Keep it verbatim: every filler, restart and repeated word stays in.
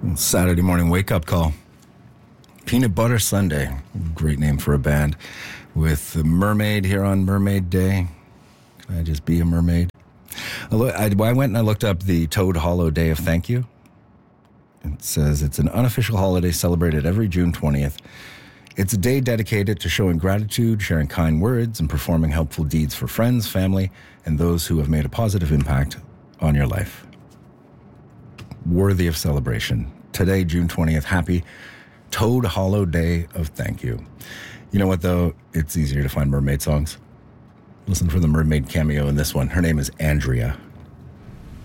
Saturday morning wake-up call. Peanut Butter Sunday. Great name for a band. With the Mermaid here on Mermaid Day. Can I just be a mermaid? I went and I looked up the Toad Hollow Day of Thank You. It says it's an unofficial holiday celebrated every June twentieth. It's a day dedicated to showing gratitude, sharing kind words, and performing helpful deeds for friends, family, and those who have made a positive impact on your life. Worthy of celebration. Today, June twentieth, happy Toad Hollow Day of Thank You. You know what, though? It's easier to find mermaid songs. Listen for the mermaid cameo in this one. Her name is Andrea.